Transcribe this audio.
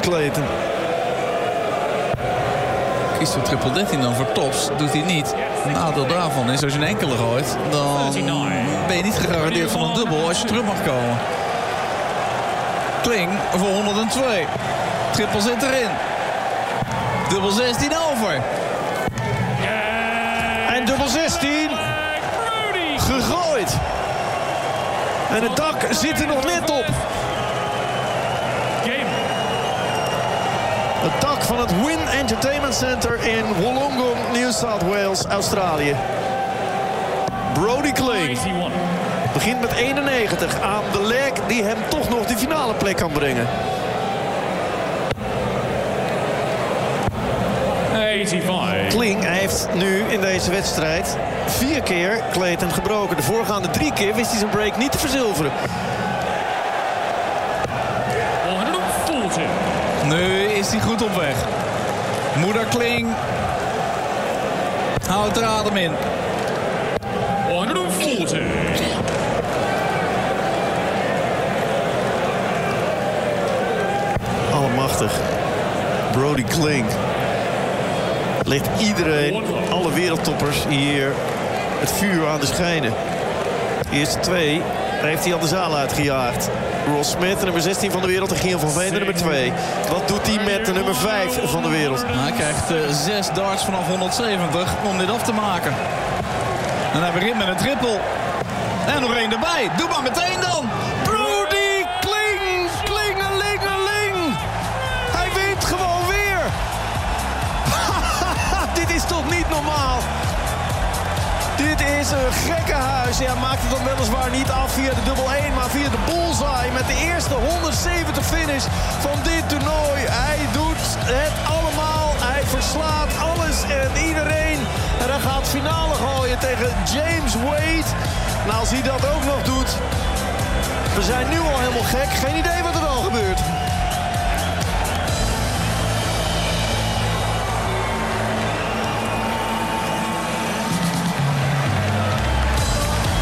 Clayton. Kiest voor triple 13 dan voor tops. Doet hij niet. Het nadeel daarvan is, als je een enkele gooit, dan ben je niet gegarandeerd van een dubbel als je terug mag komen. Kling voor 102. Triple zit erin. Dubbel 16 over. En dubbel 16. Gegooid. En het dak zit er nog net op. Het dak van het Wynn Entertainment Center in Wollongong, New South Wales, Australië. Brody Kling begint met 91 aan de leg die hem toch nog de finale plek kan brengen. 85. Kling heeft nu in deze wedstrijd 4 keer Clayton gebroken. De voorgaande 3 keer wist hij zijn break niet te verzilveren. 140. Nu is hij goed op weg. Moeder Kling houdt er adem in. 140. Allemachtig. Brody Kling. Ligt iedereen, alle wereldtoppers hier, het vuur aan de schijnen. De eerste 2 heeft hij al de zaal uitgejaagd. Ross Smith, de nummer 16 van de wereld, en Gian van Veen, de nummer 2. Wat doet hij met de nummer 5 van de wereld? Hij krijgt 6 darts vanaf 170 om dit af te maken. En hij begint met een triple. En nog 1 erbij. Doe maar meteen dan. Brody Kling! Klingelingeling! Hij wint gewoon weer! Dit is toch niet normaal? Dit is een gekkenhuis. Hij maakt het dan weliswaar niet af via de dubbel 1, maar via de bullseye met de eerste 170 finish van dit toernooi. Hij doet het allemaal. Hij verslaat alles en iedereen. En hij gaat finale gooien tegen James Wade. Nou, als hij dat ook nog doet. We zijn nu al helemaal gek. Geen idee wat er dan gebeurt.